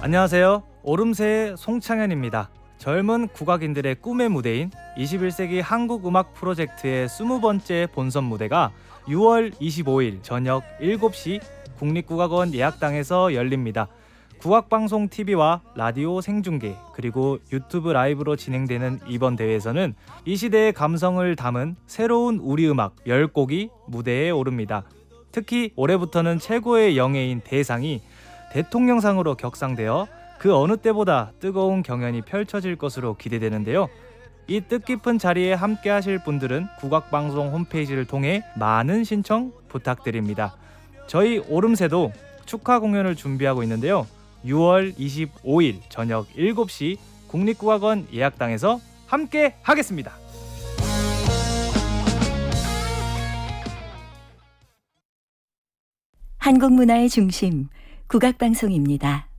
안녕하세요. 오름세의 송창현입니다. 젊은 국악인들의 꿈의 무대인 21세기 한국음악 프로젝트의 20번째 본선 무대가 6월 25일 저녁 7시 국립국악원 예약당에서 열립니다. 국악방송 TV와 라디오 생중계 그리고 유튜브 라이브로 진행되는 이번 대회에서는 이 시대의 감성을 담은 새로운 우리 음악 10곡이 무대에 오릅니다. 특히 올해부터는 최고의 영예인 대상이 대통령상으로 격상되어 그 어느 때보다 뜨거운 경연이 펼쳐질 것으로 기대되는데요. 이 뜻깊은 자리에 함께 하실 분들은 국악방송 홈페이지를 통해 많은 신청 부탁드립니다. 저희 오름세도 축하 공연을 준비하고 있는데요. 6월 25일 저녁 7시 국립국악원 예약당에서 함께 하겠습니다. 한국 문화의 중심 국악방송입니다.